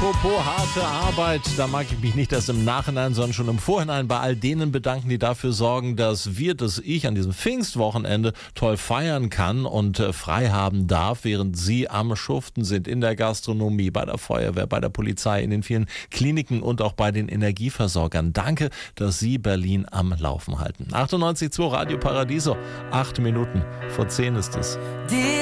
Apropos harte Arbeit, da mag ich mich nicht erst im Nachhinein, sondern schon im Vorhinein bei all denen bedanken, die dafür sorgen, dass ich an diesem Pfingstwochenende toll feiern kann und frei haben darf, während Sie am Schuften sind in der Gastronomie, bei der Feuerwehr, bei der Polizei, in den vielen Kliniken und auch bei den Energieversorgern. Danke, dass Sie Berlin am Laufen halten. 98.2 Radio Paradiso, 8 Minuten vor 10 ist es.